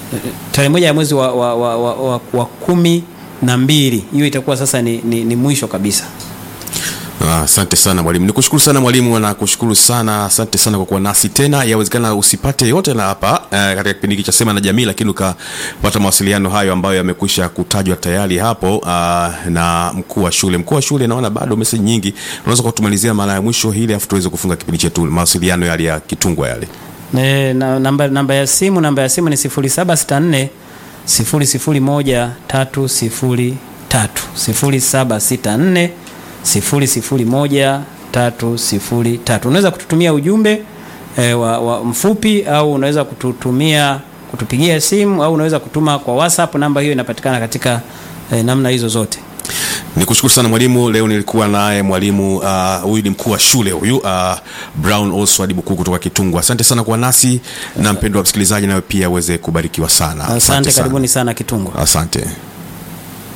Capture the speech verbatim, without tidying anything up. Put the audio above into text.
tarehe moja ya mwezi wa, wa, wa, wa, wa, wa kumi na mbili. Hiyo itakuwa sasa ni, ni, ni mwisho kabisa. Asante ah, sana mwalimu. Nikushukuru sana mwalimu na kushukuru sana, asante sana kwa kuwa nasi tena. Yawezekana usipate yote na hapa eh, katika kipindi cha Sema na Jamii, lakini ukapata mawasiliano hayo ambayo yamekwisha kutajwa tayari hapo ah, na mkuu wa shule. Mkuu wa shule naona bado message nyingi. Unaweza kutumalizia mara ya mwisho hili afu tuweze kufunga kipindi chetu, mawasiliano yale ya Kitungwa yale. Ne, na, namba namba ya simu namba ya simu ni sifuri saba sita nne sifuri sifuri moja tatu sifuri tatu sifuri saba sita nne sifuri sifuri moja tatu sifuri tatu. Unaweza kututumia ujumbe e, wa, wa mfupi, au unaweza kututumia kutupigia simu, au unaweza kutuma kwa WhatsApp. Namba hiyo inapatikana katika e, namna hizo zote. Nikushukuru sana mwalimu. Leo nilikuwa naye mwalimu huyu uh, ni mkuu wa shule huyu uh, Brown Oswald Bukuku kutoka Kitungwa. Asante sana kwa nasi, na mpendwa msikilizaji nawe pia uweze kubarikiwa sana. Asante, asante karibuni sana Kitungwa. Asante.